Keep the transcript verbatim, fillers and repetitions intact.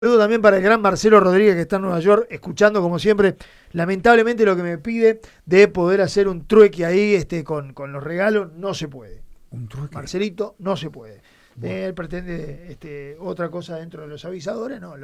Saludo también para el gran Marcelo Rodríguez que está en Nueva York, escuchando como siempre. Lamentablemente lo que me pide de poder hacer un trueque ahí este, con, con los regalos, no se puede. Un trueque. Marcelito, no se puede. Bueno. Él pretende este, otra cosa dentro de los avisadores, no.